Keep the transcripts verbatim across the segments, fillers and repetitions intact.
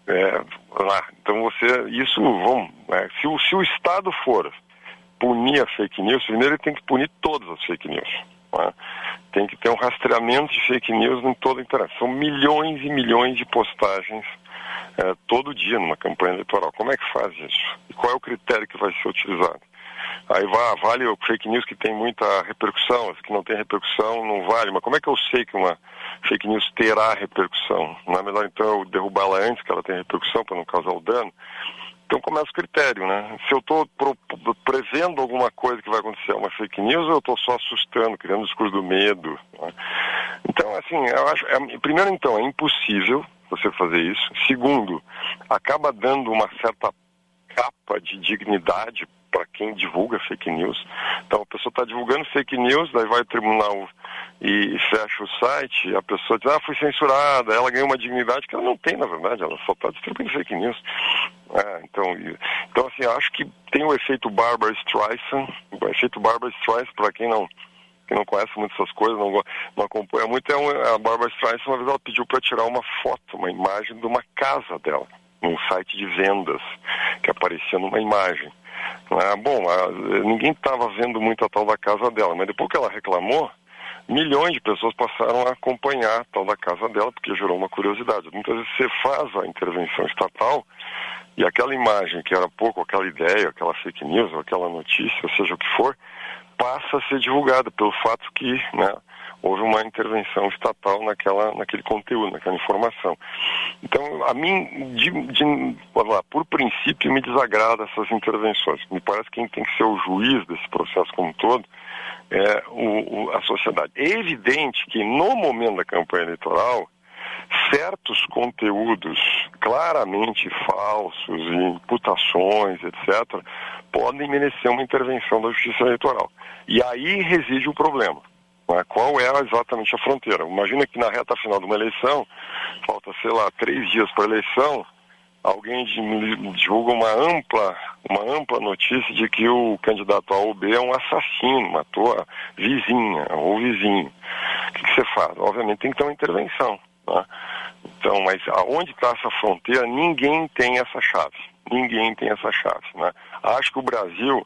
É, lá, então você, isso, vamos, é, se, o, se o Estado for punir a fake news, primeiro ele tem que punir todas as fake news. Né? Tem que ter um rastreamento de fake news em toda a internet. São milhões e milhões de postagens é, todo dia numa campanha eleitoral. Como é que faz isso? E qual é o critério que vai ser utilizado? Aí vai, vale o fake news que tem muita repercussão, as que não tem repercussão não vale. Mas como é que eu sei que uma fake news terá repercussão? Não é melhor então eu derrubá-la antes que ela tenha repercussão para não causar o dano? Então começa o critério, né? Se eu estou prevendo alguma coisa que vai acontecer, uma fake news, ou eu estou só assustando, criando o discurso do medo? Né? Então, assim, eu acho, é, primeiro então, é impossível você fazer isso. Segundo, acaba dando uma certa capa de dignidade para quem divulga fake news. Então a pessoa está divulgando fake news, daí vai ao tribunal e fecha o site, a pessoa diz, ah, fui censurada, ela ganhou uma dignidade que ela não tem, na verdade, ela só está distribuindo fake news. É, então, então, assim, eu acho que tem o efeito Barbra Streisand, o efeito Barbra Streisand, para quem não, quem não conhece muito essas coisas, não, não acompanha muito, é um, a Barbra Streisand, uma vez ela pediu para tirar uma foto, uma imagem de uma casa dela, num site de vendas, que aparecia numa imagem. Ah, bom, a, ninguém estava vendo muito a tal da casa dela, mas depois que ela reclamou, milhões de pessoas passaram a acompanhar a tal da casa dela, porque gerou uma curiosidade. Muitas vezes você faz a intervenção estatal e aquela imagem que era pouco, aquela ideia, aquela fake news, aquela notícia, seja o que for, passa a ser divulgada pelo fato que, né, houve uma intervenção estatal naquela, naquele conteúdo, naquela informação. Então, a mim, de, de, lá, por princípio, me desagrada essas intervenções. Me parece que quem tem que ser o juiz desse processo como um todo é o, o, a sociedade. É evidente que, no momento da campanha eleitoral, certos conteúdos claramente falsos, imputações, etcétera, podem merecer uma intervenção da Justiça Eleitoral. E aí reside o problema. Qual é exatamente a fronteira? Imagina que na reta final de uma eleição, falta, sei lá, três dias para a eleição, alguém divulga uma ampla, uma ampla notícia de que o candidato A ou B é um assassino, matou a vizinha ou vizinho. O que, que você faz? Obviamente tem que ter uma intervenção. Né? Então, mas aonde está essa fronteira, ninguém tem essa chave. Ninguém tem essa chave. Né? Acho que o Brasil,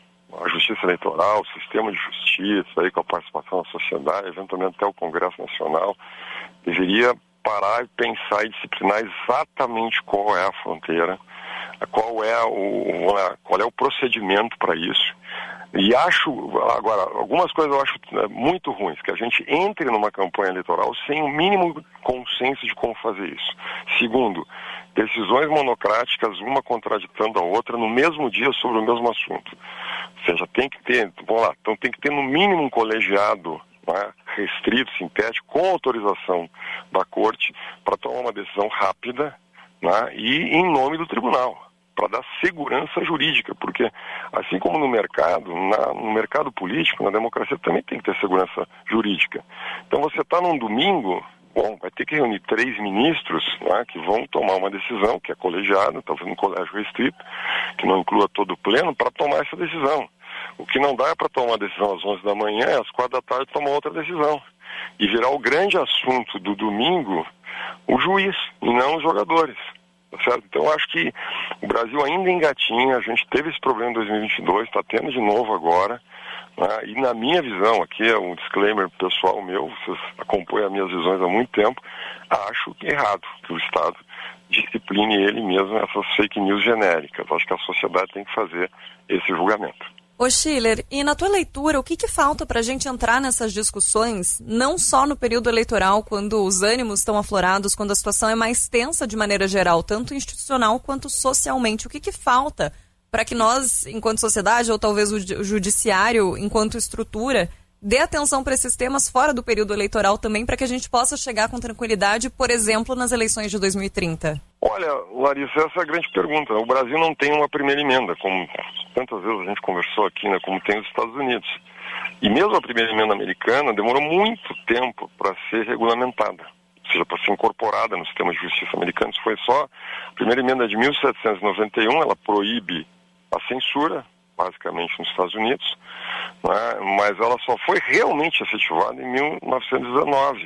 a Justiça Eleitoral, o sistema de justiça, aí, com a participação da sociedade, eventualmente até o Congresso Nacional, deveria parar e pensar e disciplinar exatamente qual é a fronteira, qual é o, qual é o procedimento para isso. E acho, agora, algumas coisas eu acho muito ruins, que a gente entre numa campanha eleitoral sem o mínimo consenso de como fazer isso. Segundo, decisões monocráticas, uma contraditando a outra, no mesmo dia sobre o mesmo assunto. Ou seja, tem que ter, vamos lá, então tem que ter no mínimo um colegiado, né, restrito, sintético, com autorização da Corte, para tomar uma decisão rápida, né, e em nome do tribunal, para dar segurança jurídica, porque assim como no mercado, na, no mercado político, na democracia também tem que ter segurança jurídica. Então você está num domingo, bom, vai ter que reunir três ministros, né, que vão tomar uma decisão, que é colegiada, talvez um colégio restrito, que não inclua todo o pleno, para tomar essa decisão. O que não dá é para tomar uma decisão às onze da manhã e às quatro da tarde tomar outra decisão. E virar o grande assunto do domingo o juiz, e não os jogadores. Certo? Então eu acho que o Brasil ainda engatinha, a gente teve esse problema em dois mil e vinte e dois, está tendo de novo agora, né? E na minha visão, aqui é um disclaimer pessoal meu, vocês acompanham as minhas visões há muito tempo, acho que é errado que o Estado discipline ele mesmo essas fake news genéricas. Acho que a sociedade tem que fazer esse julgamento. Ô Schiller, e na tua leitura, o que que falta para a gente entrar nessas discussões, não só no período eleitoral, quando os ânimos estão aflorados, quando a situação é mais tensa de maneira geral, tanto institucional quanto socialmente? O que que falta para que nós, enquanto sociedade, ou talvez o judiciário, enquanto estrutura, dê atenção para esses temas fora do período eleitoral também, para que a gente possa chegar com tranquilidade, por exemplo, nas eleições de dois mil e trinta? Olha, Larissa, essa é a grande pergunta. O Brasil não tem uma primeira emenda, como tantas vezes a gente conversou aqui, né, como tem os Estados Unidos. E mesmo a primeira emenda americana demorou muito tempo para ser regulamentada, ou seja, para ser incorporada no sistema de justiça americano. Isso foi só a primeira emenda de mil setecentos e noventa e um, ela proíbe a censura, basicamente nos Estados Unidos, né, mas ela só foi realmente efetivada em mil novecentos e dezenove.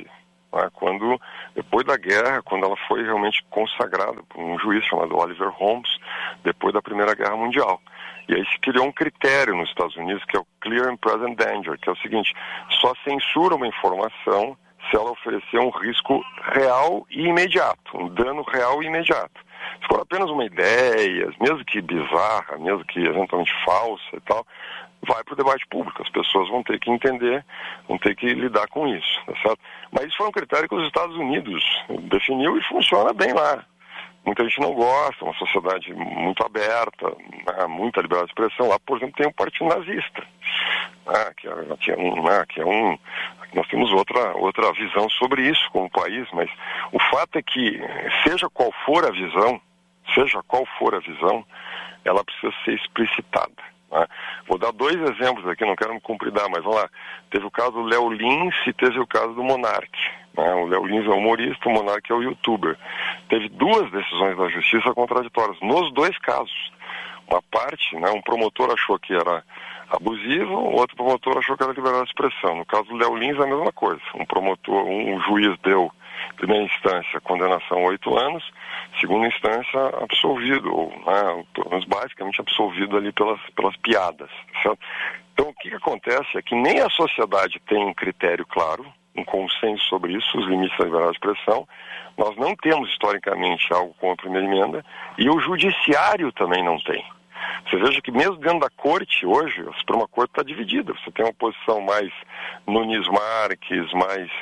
né, quando, depois da guerra, quando ela foi realmente consagrada por um juiz chamado Oliver Holmes, depois da Primeira Guerra Mundial. E aí se criou um critério nos Estados Unidos, que é o Clear and Present Danger, que é o seguinte: só censura uma informação se ela oferecer um risco real e imediato, um dano real e imediato. Se for apenas uma ideia, mesmo que bizarra, mesmo que eventualmente falsa e tal, vai para o debate público. As pessoas vão ter que entender, vão ter que lidar com isso, tá certo? Mas isso foi um critério que os Estados Unidos definiu e funciona bem lá. Muita gente não gosta, uma sociedade muito aberta, né, muita liberdade de expressão. Lá, por exemplo, tem o Partido Nazista, né, que, é, que, é um, né, que é um... Nós temos outra, outra visão sobre isso como país, mas o fato é que, seja qual for a visão, seja qual for a visão, ela precisa ser explicitada. Né? Vou dar dois exemplos aqui, não quero me compridar, mas vamos lá. Teve o caso do Léo Lins e teve o caso do Monark. Né? O Léo Lins é humorista, o Monark é o youtuber. Teve duas decisões da justiça contraditórias, nos dois casos. Uma parte, né, um promotor achou que era abusivo, o outro promotor achou que era liberdade de expressão. No caso do Léo Lins é a mesma coisa. Um promotor, um juiz deu, primeira instância, condenação a oito anos, segunda instância, absolvido, ou, né, pelo menos basicamente absolvido ali pelas, pelas piadas. Certo? Então o que, que acontece é que nem a sociedade tem um critério claro, um consenso sobre isso, os limites da liberdade de expressão. Nós não temos historicamente algo como a primeira emenda, e o judiciário também não tem. Você veja que mesmo dentro da corte hoje, a Suprema Corte está dividida. Você tem uma posição mais Nunes Marques, mais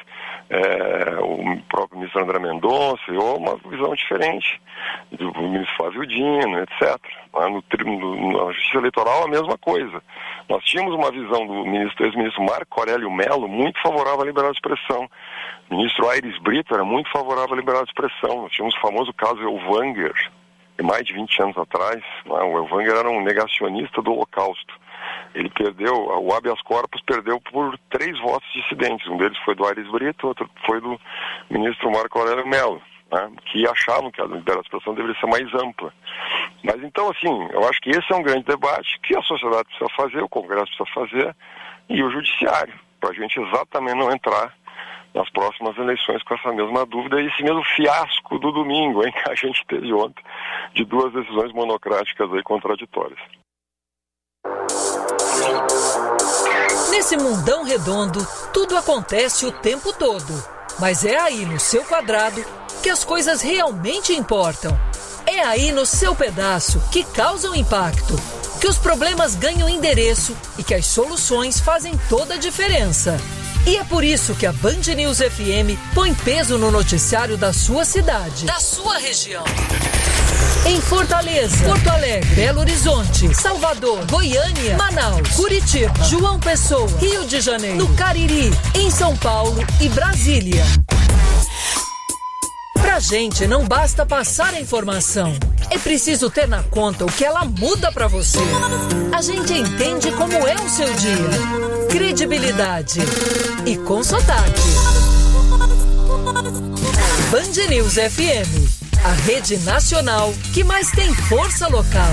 é, o próprio ministro André Mendonça, ou uma visão diferente do ministro Flávio Dino, etcétera. No, no, na Justiça Eleitoral a mesma coisa. Nós tínhamos uma visão do ministro, ex-ministro Marco Aurélio Mello muito favorável à liberdade de expressão. O ministro Aires Brito era muito favorável à liberdade de expressão. Nós tínhamos o famoso caso Elvanger, mais de vinte anos atrás. Né? O Elvanger era um negacionista do Holocausto. Ele perdeu, o habeas corpus perdeu por três votos dissidentes. Um deles foi do Aires Brito, outro foi do ministro Marco Aurélio Mello, né? Que achavam que a liberdade de expressão deveria ser mais ampla. Mas então, assim, eu acho que esse é um grande debate que a sociedade precisa fazer, o Congresso precisa fazer, e o Judiciário, para a gente exatamente não entrar nas próximas eleições com essa mesma dúvida e esse mesmo fiasco do domingo, hein, que a gente teve ontem, de duas decisões monocráticas aí contraditórias. Nesse mundão redondo, tudo acontece o tempo todo. Mas é aí no seu quadrado que as coisas realmente importam. É aí no seu pedaço que causam impacto, que os problemas ganham endereço e que as soluções fazem toda a diferença. E é por isso que a Band News F M põe peso no noticiário da sua cidade, da sua região. Em Fortaleza, Porto Alegre, Belo Horizonte, Salvador, Goiânia, Manaus, Curitiba, João Pessoa, Rio de Janeiro, no Cariri, em São Paulo e Brasília. Pra gente não basta passar a informação, é preciso ter na conta o que ela muda pra você. A gente entende como é o seu dia. Credibilidade e com sotaque. Band News F M, a rede nacional que mais tem força local.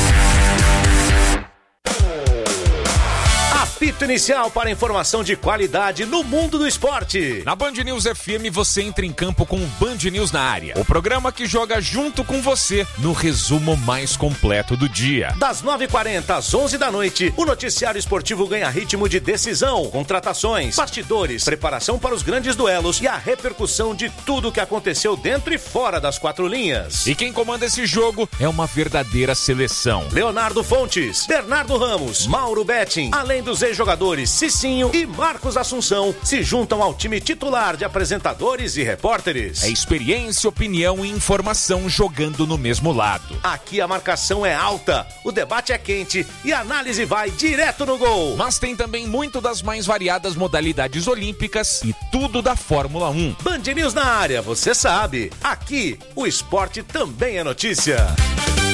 Apito inicial para informação de qualidade no mundo do esporte. Na Band News F M você entra em campo com o Band News na área. O programa que joga junto com você no resumo mais completo do dia. Das nove e quarenta às onze da noite, o noticiário esportivo ganha ritmo de decisão, contratações, bastidores, preparação para os grandes duelos e a repercussão de tudo que aconteceu dentro e fora das quatro linhas. E quem comanda esse jogo é uma verdadeira seleção. Leonardo Fontes, Bernardo Ramos, Mauro Betting, além dos ex-jogadores Cicinho e Marcos Assunção, se juntam ao time titular de apresentadores e repórteres. É experiência, opinião e informação jogando no mesmo lado. Aqui a marcação é alta, o debate é quente e a análise vai direto no gol. Mas tem também muito das mais variadas modalidades olímpicas e tudo da Fórmula um. Band News na área, você sabe. Aqui, o esporte também é notícia.